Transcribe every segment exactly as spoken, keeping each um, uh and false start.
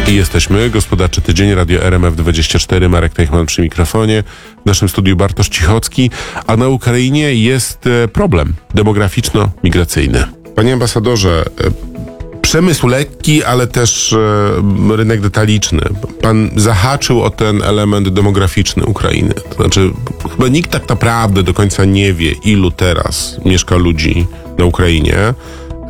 I jesteśmy. Gospodarczy Tydzień, Radio R M F dwadzieścia cztery, Marek Teichman przy mikrofonie. W naszym studiu Bartosz Cichocki. A na Ukrainie jest problem demograficzno-migracyjny. Panie ambasadorze, przemysł lekki, ale też e, rynek detaliczny. Pan zahaczył o ten element demograficzny Ukrainy. To znaczy, chyba nikt tak naprawdę do końca nie wie, ilu teraz mieszka ludzi na Ukrainie. E,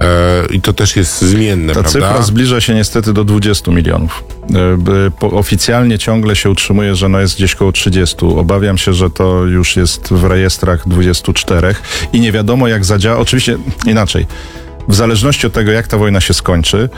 I to też jest zmienne, Ta prawda? cyfra zbliża się niestety do dwudziestu milionów. E, po, oficjalnie ciągle się utrzymuje, że no jest gdzieś koło trzydziestu. Obawiam się, że to już jest w rejestrach dwudziestu czterech i nie wiadomo jak zadziała. Oczywiście inaczej. W zależności od tego, jak ta wojna się skończy,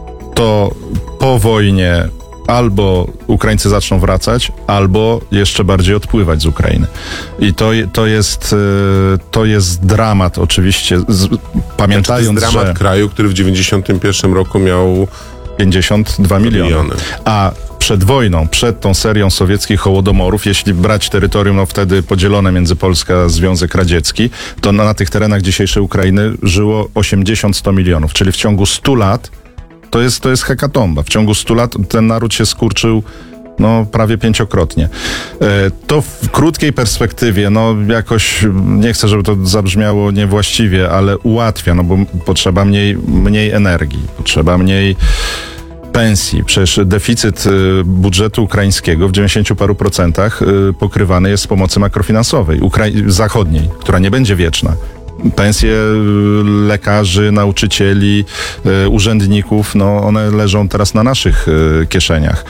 to po wojnie albo Ukraińcy zaczną wracać, albo jeszcze bardziej odpływać z Ukrainy. I to, to, jest, to jest dramat oczywiście, z, pamiętając, to jest dramat że kraju, który w dziewięćdziesiątym pierwszym roku miał pięćdziesiąt dwa miliony. miliony. A przed wojną, przed tą serią sowieckich hołodomorów, jeśli brać terytorium, no wtedy podzielone między Polskę a Związek Radziecki, to na, na tych terenach dzisiejszej Ukrainy żyło osiemdziesiąt do stu milionów, czyli w ciągu stu lat to jest, to jest hekatomba. W ciągu stu lat ten naród się skurczył no prawie pięciokrotnie. E, to w krótkiej perspektywie, no jakoś, nie chcę, żeby to zabrzmiało niewłaściwie, ale ułatwia, no bo potrzeba mniej, mniej energii, potrzeba mniej pensji. Przecież deficyt budżetu ukraińskiego w dziewięćdziesięciu paru procentach pokrywany jest z pomocy makrofinansowej, ukrai- zachodniej, która nie będzie wieczna. Pensje lekarzy, nauczycieli, urzędników, no one leżą teraz na naszych kieszeniach.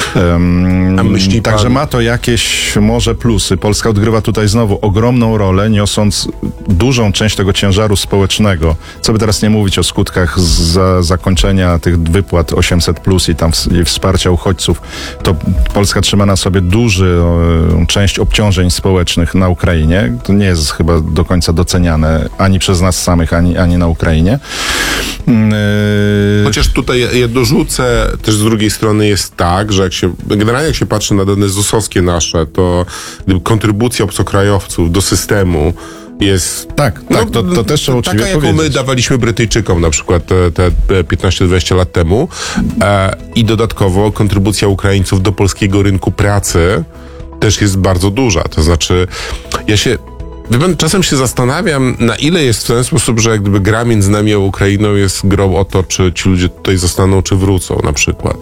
Um, A myśli pan... Także ma to jakieś może plusy. Polska odgrywa tutaj znowu ogromną rolę, niosąc dużą część tego ciężaru społecznego. Co by teraz nie mówić o skutkach za zakończenia tych wypłat osiemset plus i tam w, i wsparcia uchodźców, to Polska trzyma na sobie dużą część obciążeń społecznych na Ukrainie. To nie jest chyba do końca doceniane ani przez nas samych, ani, ani na Ukrainie. Yy... Chociaż tutaj ja dorzucę, też z drugiej strony jest tak, że jak się, generalnie jak się patrzy na dane zusowskie nasze, to gdyby kontrybucja obcokrajowców do systemu jest... Tak, tak, no, to, to też trzeba uczciwie taka, jaką powiedzieć. my dawaliśmy Brytyjczykom na przykład te, te piętnaście dwadzieścia lat temu e, i dodatkowo kontrybucja Ukraińców do polskiego rynku pracy też jest bardzo duża. To znaczy, ja się... Wie pan, czasem się zastanawiam, na ile jest w ten sposób, że jak gdyby gra między nami a Ukrainą jest grą o to, czy ci ludzie tutaj zostaną, czy wrócą na przykład.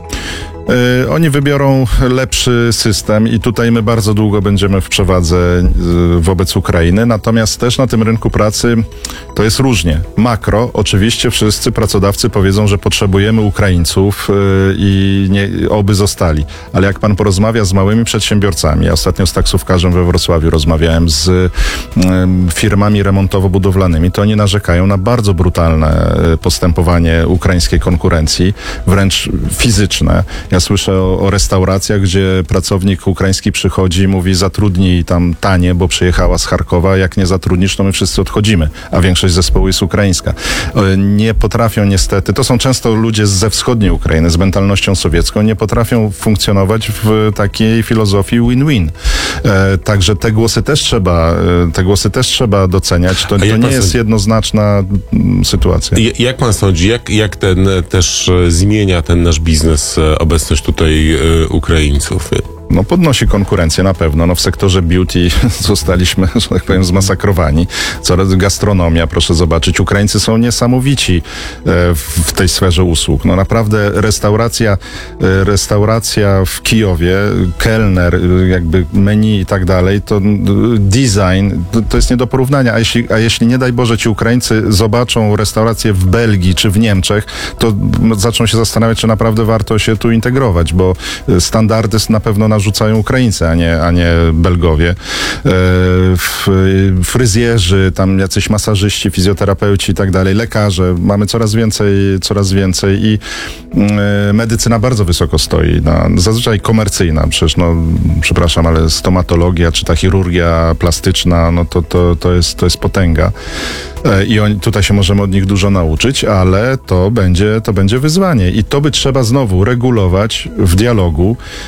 Yy, oni wybiorą lepszy system i tutaj my bardzo długo będziemy w przewadze yy, wobec Ukrainy, natomiast też na tym rynku pracy to jest różnie. Makro, oczywiście wszyscy pracodawcy powiedzą, że potrzebujemy Ukraińców yy, i nie, oby zostali, ale jak pan porozmawia z małymi przedsiębiorcami, ja ostatnio z taksówkarzem we Wrocławiu rozmawiałem, z yy, firmami remontowo-budowlanymi, to oni narzekają na bardzo brutalne yy, postępowanie ukraińskiej konkurencji, wręcz fizyczne. Ja słyszę o, o restauracjach, gdzie pracownik ukraiński przychodzi i mówi: zatrudnij tam tanie, bo przyjechała z Charkowa, jak nie zatrudnisz, to my wszyscy odchodzimy, a większość zespołu jest ukraińska. Nie potrafią niestety, to są często ludzie ze wschodniej Ukrainy, z mentalnością sowiecką, nie potrafią funkcjonować w takiej filozofii win-win. E, także te głosy też trzeba, te głosy też trzeba doceniać. To, to nie jest sądzi? jednoznaczna m, sytuacja. I, jak pan sądzi, jak, jak ten też zmienia ten nasz biznes obecność tutaj y, Ukraińców? No podnosi konkurencję na pewno. No w sektorze beauty zostaliśmy, że tak powiem, zmasakrowani. Coraz gastronomia, proszę zobaczyć. Ukraińcy są niesamowici e, w tej sferze usług. No naprawdę restauracja, e, restauracja w Kijowie, kelner, jakby menu i tak dalej, to design, to, to jest nie do porównania. A jeśli, a jeśli nie daj Boże ci Ukraińcy zobaczą restaurację w Belgii czy w Niemczech, to zaczną się zastanawiać, czy naprawdę warto się tu integrować, bo standardy na pewno narzucają Ukraińcy, a nie, a nie Belgowie. E, fryzjerzy, tam jacyś masażyści, fizjoterapeuci i tak dalej, lekarze. Mamy coraz więcej, coraz więcej i e, medycyna bardzo wysoko stoi. Na, zazwyczaj komercyjna. Przecież, no, przepraszam, ale stomatologia, czy ta chirurgia plastyczna, no to, to, to, jest, to jest potęga. E, I oni, tutaj się możemy od nich dużo nauczyć, ale to będzie, to będzie wyzwanie. I to by trzeba znowu regulować w dialogu.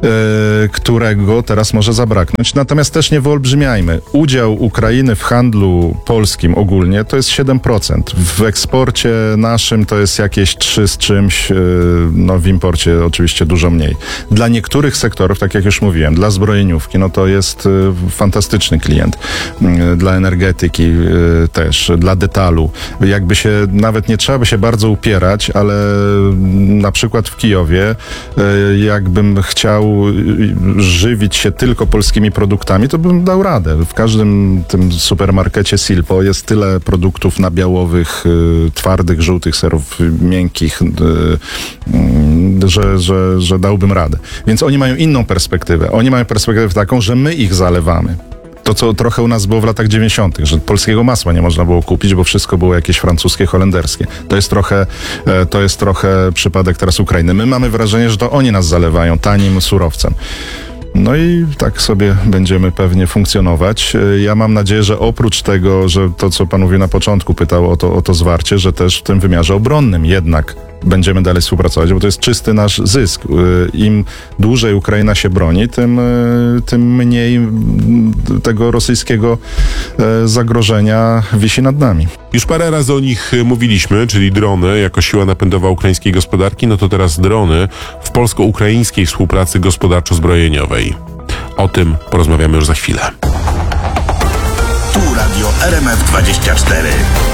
e, którego teraz może zabraknąć. Natomiast też nie wyolbrzymiajmy. Udział Ukrainy w handlu polskim ogólnie to jest siedem procent. W eksporcie naszym to jest jakieś trzy z czymś, e, no w imporcie oczywiście dużo mniej. Dla niektórych sektorów, tak jak już mówiłem, dla zbrojeniówki, no to jest e, fantastyczny klient. E, dla energetyki e, też, dla detalu. Jakby się, nawet nie trzeba by się bardzo upierać, ale na przykład w Kijowie, e, jakbym chciał żywić się tylko polskimi produktami, to bym dał radę. W każdym tym supermarkecie Silpo jest tyle produktów nabiałowych, y, twardych, żółtych serów, y, miękkich, y, y, że, że, że dałbym radę. Więc oni mają inną perspektywę. Oni mają perspektywę taką, że my ich zalewamy. To, co trochę u nas było w latach dziewięćdziesiątych, że polskiego masła nie można było kupić, bo wszystko było jakieś francuskie, holenderskie. To jest trochę, e, to jest trochę przypadek teraz Ukrainy. My mamy wrażenie, że to oni nas zalewają tanim surowcem. No i tak sobie będziemy pewnie funkcjonować. Ja mam nadzieję, że oprócz tego, że to, co pan mówił na początku, pytał o to, o to zwarcie, że też w tym wymiarze obronnym jednak będziemy dalej współpracować, bo to jest czysty nasz zysk. Im dłużej Ukraina się broni, tym, tym mniej tego rosyjskiego zagrożenia wisi nad nami. Już parę razy o nich mówiliśmy, czyli drony jako siła napędowa ukraińskiej gospodarki, no to teraz drony w polsko-ukraińskiej współpracy gospodarczo-zbrojeniowej. O tym porozmawiamy już za chwilę. Tu Radio R M F dwadzieścia cztery.